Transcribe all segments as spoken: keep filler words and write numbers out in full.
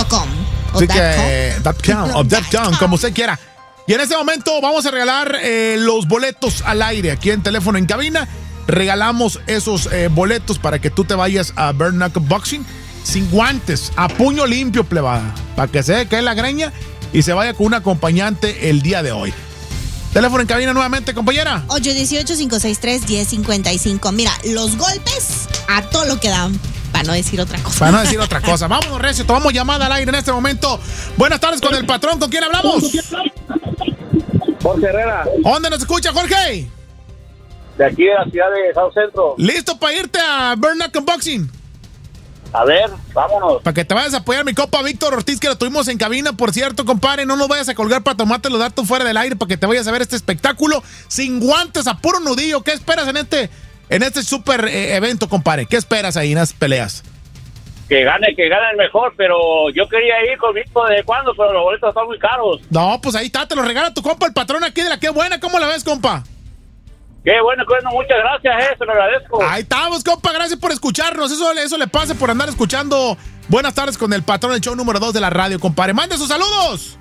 com. Así que, .com o .com, como usted quiera. Y en este momento vamos a regalar eh, los boletos al aire aquí en Teléfono en Cabina. Regalamos esos eh, boletos para que tú te vayas a Bare Knuckle Boxing sin guantes, a puño limpio, plebada, para que se dé caer la greña y se vaya con un acompañante el día de hoy. Teléfono en cabina nuevamente, compañera. ocho uno ocho, cinco seis tres, uno cero cinco cinco. Mira, los golpes a todo lo que dan, para no decir otra cosa. Para no decir otra cosa. Vámonos, Recio, tomamos llamada al aire en este momento. Buenas tardes con el patrón, ¿con quién hablamos? Jorge Herrera. ¿Dónde nos escucha, Jorge? De aquí de la ciudad de South Centro. ¿Listo para irte a Bare Knuckle Boxing? A ver, vámonos. Para que te vayas a apoyar mi compa Víctor Ortiz, que lo tuvimos en cabina, por cierto, compadre. No nos vayas a colgar para tomarte los datos fuera del aire, para que te vayas a ver este espectáculo sin guantes, a puro nudillo. ¿Qué esperas en este, en este super eh, evento, compadre? ¿Qué esperas ahí en las peleas? Que gane, que gane el mejor, pero yo quería ir con Víctor desde cuándo, pero los boletos están muy caros. No, pues ahí está, te lo regala tu compa, el patrón aquí de la Qué Buena. ¿Cómo la ves, compa? Qué bueno, qué bueno, muchas gracias, eh, se lo agradezco. Ahí estamos, compa, gracias por escucharnos. Eso, eso le pasa por andar escuchando Buenas tardes con el patrón, el show número dos de la radio, compadre. ¡Mande sus saludos!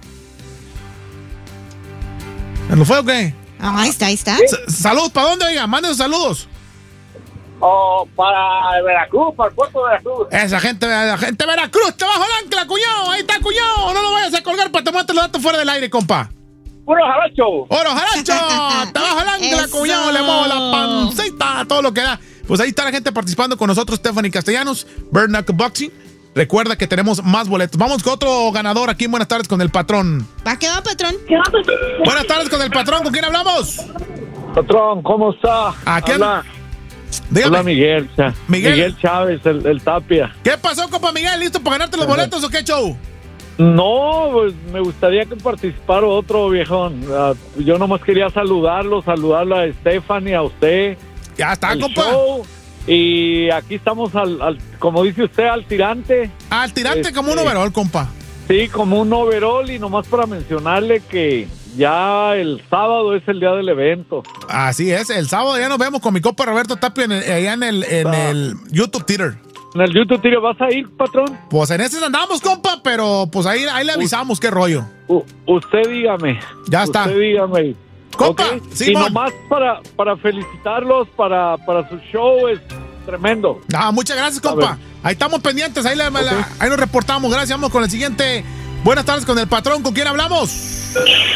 ¿No fue o qué? Ah, ahí está, ahí está. S- Saludos, ¿para dónde, oiga? Mande sus saludos. Oh, para Veracruz, para el puerto de Veracruz. Esa gente, la gente de Veracruz, te bajo el ancla, cuñado. Ahí está, cuñado. No lo vayas a colgar para tomarte los datos fuera del aire, compa. ¡Puro jaracho! ¡Oro jaracho! ¡Te bajo el ancla, Eso. cuñado! Le muevo la pancita, todo lo que da. Pues ahí está la gente participando con nosotros, Stephanie Castellanos, Bare Knuckle Boxing. Recuerda que tenemos más boletos. Vamos con otro ganador aquí en Buenas tardes con el patrón. ¿Va qué va, patrón? Buenas tardes con el patrón, ¿con quién hablamos? Patrón, ¿cómo está? ¿A quién? Habla, Dígame. habla Miguel, Cha- Miguel. Miguel Chávez, el, el Tapia. ¿Qué pasó, compa Miguel? ¿Listo para ganarte los boletos o qué show? No, pues me gustaría que participara otro viejón. Uh, yo nomás quería saludarlo, saludarlo a Stephanie, a usted. Ya está, al compa. show. Y aquí estamos, al, al, como dice usted, al tirante. Al tirante Este, como un overall, compa. Sí, como un overall, y nomás para mencionarle que ya el sábado es el día del evento. Así es, el sábado ya nos vemos con mi compa Roberto Tapia en el- allá en el, en Ah. el YouTube Theater. En el YouTube Tiro, ¿vas a ir, patrón? Pues en ese andamos, compa, pero pues ahí, ahí le avisamos qué rollo. U- usted dígame. Ya está. Usted dígame. Compa, ¿Ok? Y Simón. nomás para, para felicitarlos para, para su show, es tremendo. Ah, muchas gracias, A compa. ver. Ahí estamos pendientes, ahí, le- Ok. la- ahí nos reportamos. Gracias, vamos con el siguiente. Buenas tardes con el patrón, ¿con quién hablamos?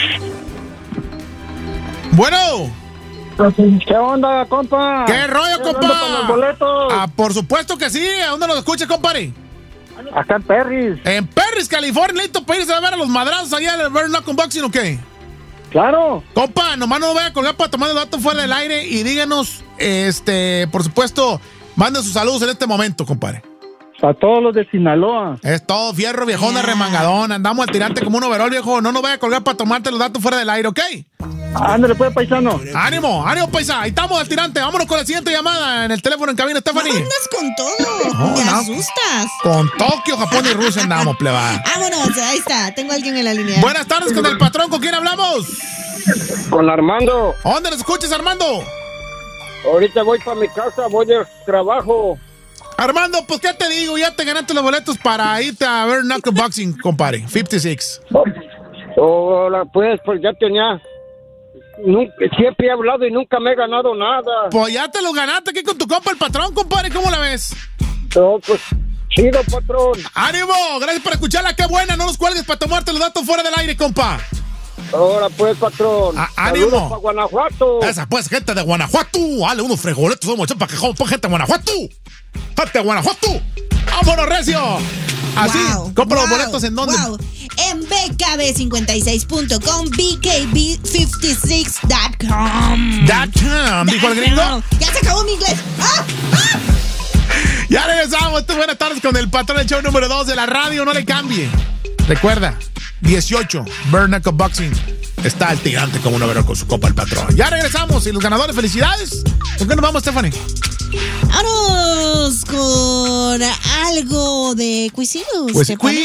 Bueno, ¿Qué onda, compa? ¿qué rollo, ¿Qué onda con los compa? boletos? Ah, por supuesto que sí. ¿A dónde nos escucha, compadre? Acá en Perris. En Perris, California, listo para irse a ver a los madrazos allá en el Bare Knuckle Boxing, ¿o qué? Claro. Compa, nomás no lo vaya a colgar para tomar el dato fuera del aire y díganos, este, por supuesto, manden sus saludos en este momento, compadre. Para todos los de Sinaloa. Es todo fierro, viejona, remangadón. Andamos al tirante como un overol, viejo. No nos vaya a colgar para tomarte los datos fuera del aire, ¿ok? Ándale, pues, paisano. ¡Ánimo! ¡Ánimo, paisa! Ahí estamos al tirante. Vámonos con la siguiente llamada en el teléfono en cabina, Stephanie. Andas con todo. No, Te no. asustas. Con Tokio, Japón y Rusia andamos, plebada. Vámonos, ahí está. Tengo a alguien en la línea. Buenas tardes con el patrón. ¿Con quién hablamos? Con Armando. ¿Dónde nos escuchas, Armando? Ahorita voy para mi casa, voy de trabajo. Armando, pues, ¿qué te digo? Ya te ganaste los boletos para irte a ver Knuckle Boxing, compadre. cincuenta y seis. Hola, pues, pues ya tenía... Nunca, siempre he hablado y nunca me he ganado nada. Pues ya te lo ganaste aquí con tu compa, el patrón, compadre. ¿Cómo la ves? No, pues, chido, patrón. ¡Ánimo! Gracias por escucharla. ¡Qué buena! No nos cuelgues para tomarte los datos fuera del aire, compa. Ahora, pues, patrón. Ah, ánimo. Saludos para Guanajuato. Esa pues, gente de Guanajuato. Dale unos frijoletos, vamos a echar para que jodan, gente de Guanajuato. Gente de Guanajuato. ¡Vámonos, recio! Así, Wow, compra los wow, boletos en dónde. wow. En B K B cincuenta y seis punto com, B K B cincuenta y seis punto com. Dot com, dijo el gringo. Ya se acabó mi inglés. ¡Ah! ¡Ah! Ya regresamos. Estas buenas tardes con el patrón del show número dos de la radio. No le cambie. Recuerda, dieciocho, Bare Knuckle Boxing. Está el tirante como un overo con su copa el patrón. Ya regresamos. Y los ganadores, felicidades. ¿Con qué nos vamos, Stephanie? Vámonos con algo de cuisillos. Pues ¿te parece?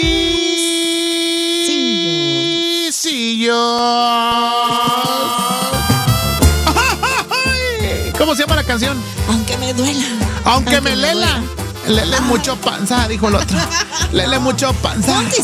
Cuisillos. Ay, ¿cómo se llama la canción? Aunque me duela. Aunque me lela. Lele mucho panza, dijo el otro. Lele mucho panza. Ponte